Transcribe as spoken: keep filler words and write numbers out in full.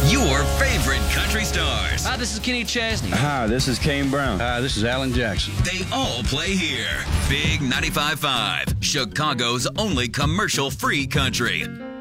Your favorite country stars. Hi, this is Kenny Chesney. Hi, this is Kane Brown. Hi, this is Alan Jackson. They all play here. Big ninety-five point five, Chicago's only commercial-free country.